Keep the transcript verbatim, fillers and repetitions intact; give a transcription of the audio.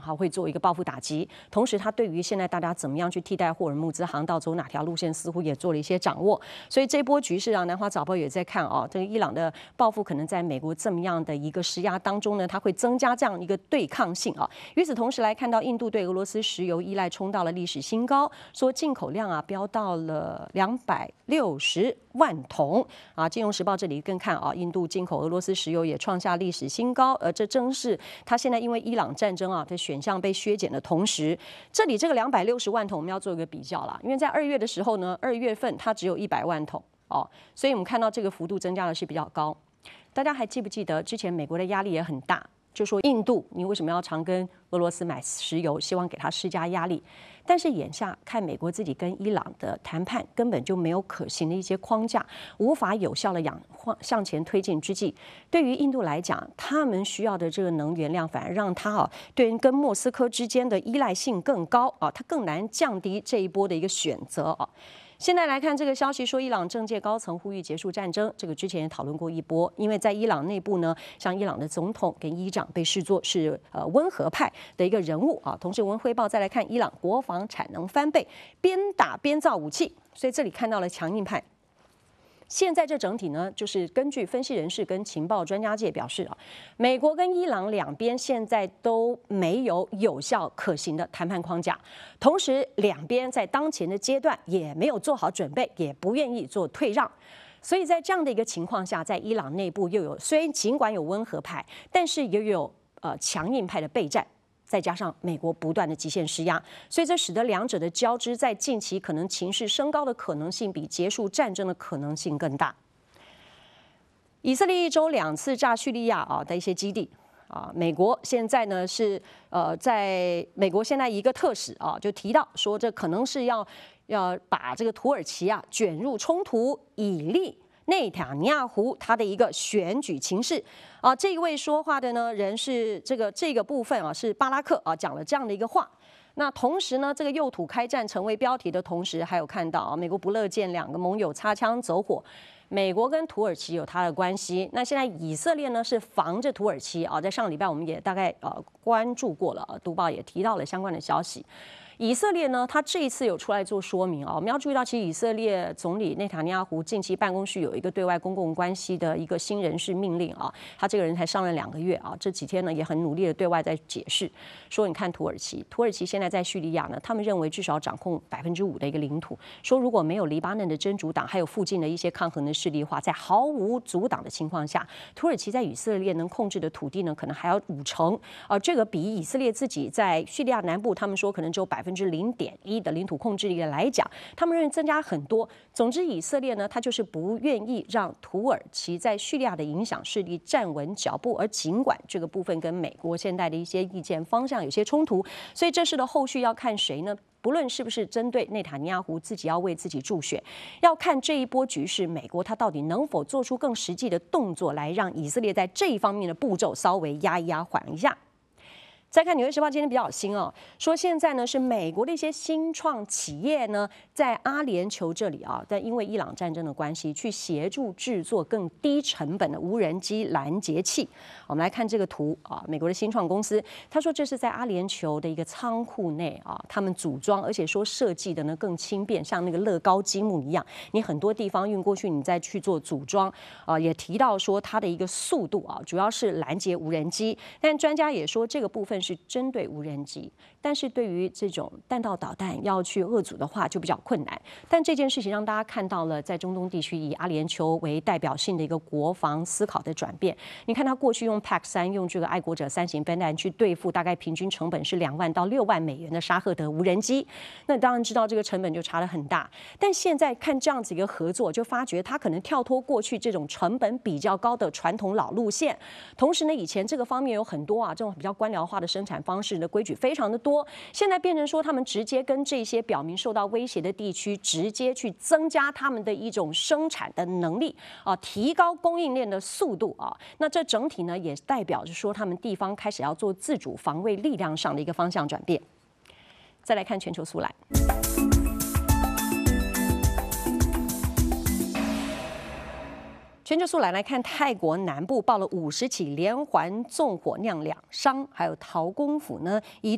哈会做一个报复打击。同时，他对于现在大家怎么样去替代霍尔木兹航道走哪条路线，似乎也做了一些掌握。所以这波局势啊，南华早报也在看啊，这个伊朗的报复可能在美国这么样的一个施压当中呢，它会增加这样一个对抗性啊。与此同时来看到，印度对俄罗斯石油依赖冲到了历史新高，说进口量啊飙到了两百六十万桶啊。金融时报这里更看啊，印度进口俄罗斯石油也创下历史新高，而这正是它现在因为伊朗战争啊的选项被削减的同时，这里这个两百六十万桶我们要做一个比较啦，因为在二月的时候呢，二月份它只有一百万桶哦，所以我们看到这个幅度增加的是比较高。大家还记不记得之前美国的压力也很大，就说印度你为什么要常跟俄罗斯买石油，希望给他施加压力。但是眼下看美国自己跟伊朗的谈判根本就没有可行的一些框架，无法有效的仰向前推进之际，对于印度来讲，他们需要的这个能源量反而让他啊对跟莫斯科之间的依赖性更高啊，他更难降低这一波的一个选择啊。现在来看这个消息，说伊朗政界高层呼吁结束战争，这个之前也讨论过一波。因为在伊朗内部呢，像伊朗的总统跟议长被视作是呃温和派的一个人物啊。同时，文汇报再来看伊朗国防产能翻倍，边打边造武器，所以这里看到了强硬派。现在这整体呢，就是根据分析人士跟情报专家界表示啊，美国跟伊朗两边现在都没有有效可行的谈判框架，同时两边在当前的阶段也没有做好准备，也不愿意做退让。所以在这样的一个情况下，在伊朗内部又有虽然尽管有温和派，但是也有呃强硬派的备战。再加上美国不断的极限施压，所以这使得两者的交织在近期可能情势升高的可能性比结束战争的可能性更大。以色列一周两次炸叙利亚啊的一些基地啊，美国现在呢是呃在美国现在一个特使啊就提到说，这可能是要要把这个土耳其啊卷入冲突，以利内塔尼亚胡他的一个选举情势啊，这一位说话的呢人是这个这个部分啊是巴拉克啊讲了这样的一个话。那同时呢，这个右土开战成为标题的同时，还有看到啊，美国不乐见两个盟友擦枪走火。美国跟土耳其有它的关系，那现在以色列呢是防着土耳其啊，在上个礼拜我们也大概呃关注过了，《读报》也提到了相关的消息。以色列呢，他这一次有出来做说明啊，我们要注意到，其实以色列总理内塔尼亚胡近期办公室有一个对外公共关系的一个新人事命令啊，他这个人才上任两个月啊，这几天呢也很努力的对外在解释，说你看土耳其，土耳其现在在叙利亚呢，他们认为至少掌控百分之五的一个领土，说如果没有黎巴嫩的真主党，还有附近的一些抗衡的势力的话，在毫无阻挡的情况下，土耳其在以色列能控制的土地呢，可能还要五成啊，这个比以色列自己在叙利亚南部，他们说可能只有百分之零点一的领土控制力来讲，他们认为增加很多。总之，以色列呢，他就是不愿意让土耳其在叙利亚的影响势力站稳脚步，而尽管这个部分跟美国现在的一些意见方向有些冲突，所以这事的后续要看谁呢？不论是不是针对内塔尼亚胡自己要为自己助选，要看这一波局势，美国他到底能否做出更实际的动作，来让以色列在这一方面的步骤稍微压一压、缓一下。再看《纽约时报》今天比较新哦，说现在呢是美国的一些新创企业呢，在阿联酋这里啊，但因为伊朗战争的关系，去协助制作更低成本的无人机拦截器。我们来看这个图啊，美国的新创公司，他说这是在阿联酋的一个仓库内啊，他们组装，而且说设计的呢更轻便，像那个乐高积木一样，你很多地方运过去，你再去做组装啊。也提到说它的一个速度啊，主要是拦截无人机，但专家也说这个部分是针对无人机，但是对于这种弹道导弹要去遏阻的话就比较困难。但这件事情让大家看到了在中东地区以阿联酋为代表性的一个国防思考的转变。你看他过去用 P A C 三用这个爱国者三型飞弹去对付大概平均成本是两万到六万美元的沙赫德无人机，那当然知道这个成本就差得很大。但现在看这样子一个合作，就发觉他可能跳脱过去这种成本比较高的传统老路线，同时呢，以前这个方面有很多啊这种比较官僚化的生产方式的规矩非常的多，现在变成说他们直接跟这些表明受到威胁的地区直接去增加他们的一种生产的能力啊，提高供应链的速度啊。那这整体呢也代表着说他们地方开始要做自主防卫力量上的一个方向转变。再来看全球速览。全球速览来看，泰国南部爆了五十起连环纵火，酿两伤，还有陶公府呢一